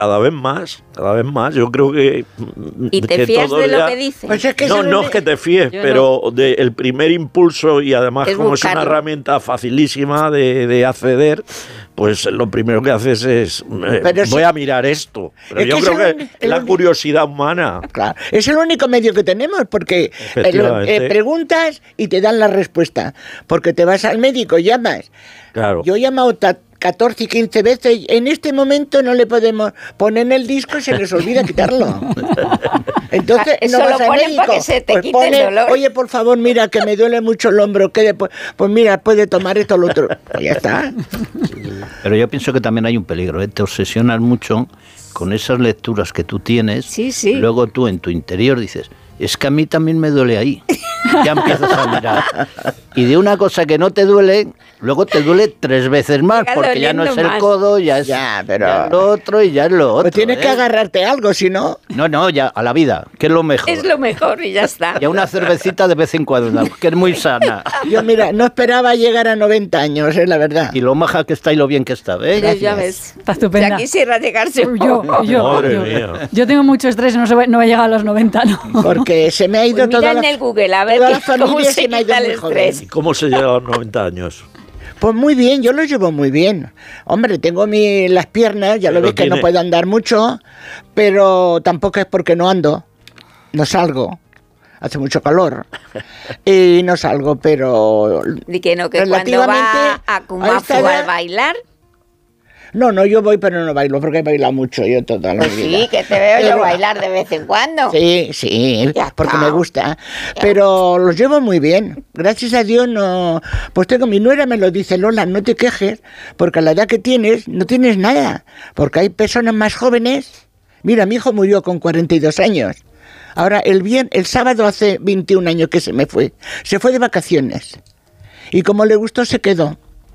cada vez más. Yo creo que... ¿Y te fías de lo que dice? Pues es que no es que te fíes, pero el primer impulso, y además es como buscarlo. es una herramienta facilísima de acceder, pues lo primero que haces es, voy a mirar esto. Pero yo creo que es la curiosidad humana. Claro, es el único medio que tenemos, porque preguntas y te dan la respuesta. Porque te vas al médico, llamas. Claro. Yo he llamado 14 y 15 veces, en este momento no le podemos poner en el disco y se les olvida quitarlo. Entonces Eso no lo vas al ponen médico. para que se te Pues quite el dolor. Oye, por favor, mira, que me duele mucho el hombro. Pues mira, puede tomar esto o lo otro. Pues ya está. Pero yo pienso que también hay un peligro, ¿eh? Te obsesionas mucho con esas lecturas que tú tienes. Sí, sí. Luego tú en tu interior dices, es que a mí también me duele ahí. Ya empiezas a mirar. Y de una cosa que no te duele, luego te duele 3 veces más, Llega porque ya no es el doliendo más. codo, ya es lo otro y ya es lo otro. Pues tienes que agarrarte algo, si no... No, ya a la vida, que es lo mejor. Es lo mejor y ya está. Y a una cervecita de vez en cuando, que es muy sana. Yo, mira, no esperaba llegar a 90 años, es la verdad. Y lo maja que está y lo bien que está, ¿ves? Ya ves. Está estupenda. Ya quisiera llegarse un Yo, poco. Madre mía. yo tengo mucho estrés, no voy a llegar a los 90, ¿no? Porque se me ha ido Pues mira toda en el Google, a ver toda la cómo familia se se me ha ido quita el muy joven. estrés. ¿Y cómo se llega a los 90 años? Pues muy bien, yo lo llevo muy bien. Hombre, tengo las piernas, ya lo Pero ves que no tiene- puedo andar mucho, pero tampoco es porque no ando, no salgo. Hace mucho calor y no salgo, pero... Y que no, que cuando relativamente va a a Kumafu esta edad- a bailar, No, yo voy, pero no bailo, porque he bailado mucho yo toda la pues vida. sí, que te veo yo Pero- bailar de vez en cuando. Sí, Ya porque está. me gusta. Pero los llevo muy bien. Gracias a Dios no... Pues tengo, mi nuera me lo dice, Lola, no te quejes, porque a la edad que tienes, no tienes nada. Porque hay personas más jóvenes. Mira, mi hijo murió con 42 años. Ahora, el sábado hace 21 años que se me fue. Se fue de vacaciones. Y como le gustó, se quedó.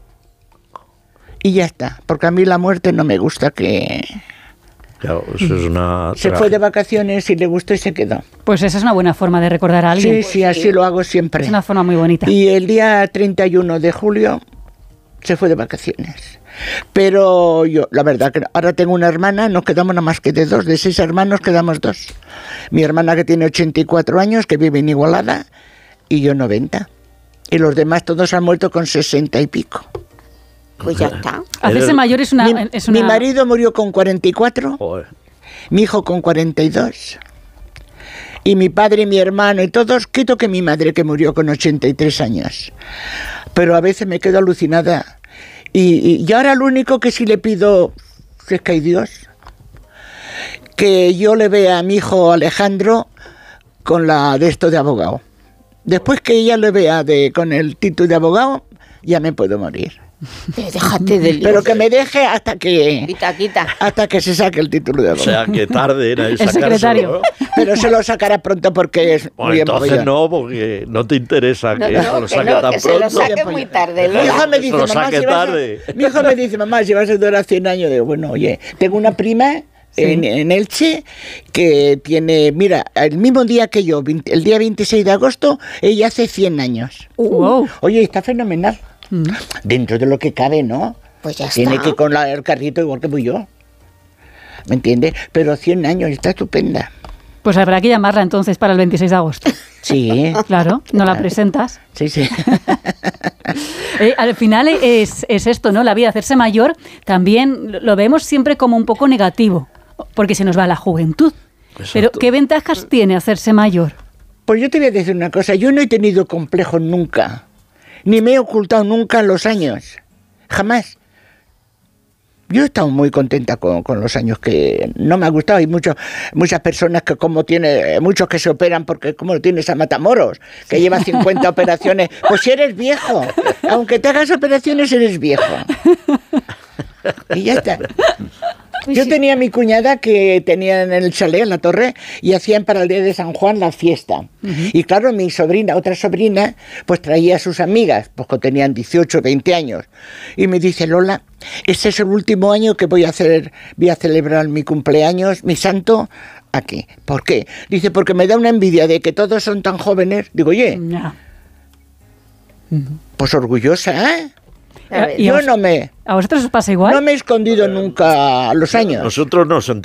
Y ya está. Porque a mí la muerte no me gusta que... Claro, eso es una... Se fue de vacaciones y le gustó y se quedó. Pues esa es una buena forma de recordar a alguien. Sí, así lo hago siempre. Es una forma muy bonita. Y el día 31 de julio se fue de vacaciones. Pero yo, la verdad, que ahora tengo una hermana, nos quedamos nada más que de 2, de 6 hermanos quedamos 2. Mi hermana que tiene 84 años, que vive en Igualada, y yo 90. Y los demás todos han muerto con 60 y pico. Pues ya está. Hacerse mayor es una... Mi marido murió con 44, Joder. mi hijo con 42. Y mi padre y mi hermano y todos, quito que mi madre que murió con 83 años. Pero a veces me quedo alucinada. Y ahora lo único que sí le pido, si es que hay Dios, que yo le vea a mi hijo Alejandro con la de esto de abogado. Después que ella le vea con el título de abogado, ya me puedo morir. Déjate de lío. Pero que me deje hasta que se saque el título de O abogado. sea, que tarde en El sacárselo, secretario. ¿no? Pero se lo sacará pronto porque es Bueno, muy entonces empollón. no, porque no te interesa que se lo saque tan que se lo pronto. saque muy tarde, Mi Lola. hijo me Se dice, lo mamá, saque si vas a... tarde. Mi hijo me dice, mamá, si vas a durar 100 años. Digo, bueno, oye, tengo una prima en Elche que tiene, mira, el mismo día que yo, el día 26 de agosto, ella hace 100 años. Wow. Oye, está fenomenal. Dentro de lo que cabe, ¿no? Pues ya Tiene está. que ir con el carrito igual que voy yo. ¿Me entiendes? Pero 100 años, está estupenda. Pues habrá que llamarla entonces para el 26 de agosto. Sí. Claro, no la presentas. Sí. Al final es esto, ¿no? La vida, hacerse mayor, también lo vemos siempre como un poco negativo, porque se nos va la juventud. Exacto. Pero, ¿qué ventajas tiene hacerse mayor? Pues yo te voy a decir una cosa, yo no he tenido complejos nunca, ni me he ocultado nunca en los años, jamás. Yo he estado muy contenta con los años que no me ha gustado. Hay muchas personas que muchos que se operan porque como lo tienes a Matamoros, que lleva 50 operaciones. Pues si eres viejo, aunque te hagas operaciones eres viejo. Y ya está. Yo tenía a mi cuñada que tenía en el chalet, en la torre, y hacían para el día de San Juan la fiesta. Y claro, mi sobrina, otra sobrina, pues traía a sus amigas, pues que tenían 18, 20 años. Y me dice, Lola, este es el último año que voy a celebrar mi cumpleaños, mi santo, aquí. ¿Por qué? Dice, porque me da una envidia de que todos son tan jóvenes. Digo, oye, Ya. pues orgullosa, ¿eh? ¿A vosotros os pasa igual? No me he escondido nunca los años. Nosotros nos